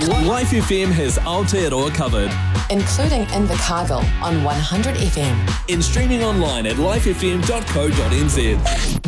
Life FM has Aotearoa covered. Including Invercargill on 100 FM. In streaming online at lifefm.co.nz.